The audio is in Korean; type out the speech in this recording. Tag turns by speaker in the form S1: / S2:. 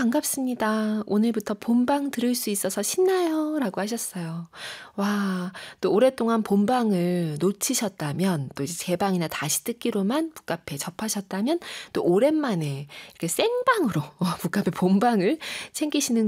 S1: 반갑습니다. 오늘부터 본방 들을 수 있어서 신나요. 라고 하셨어요. 와, 또 오랫동안 본방을 놓치셨다면, 또 이제 재방이나 다시 듣기로만 북카페 접하셨다면, 또 오랜만에 이렇게 생방으로 북카페 본방을 챙기시는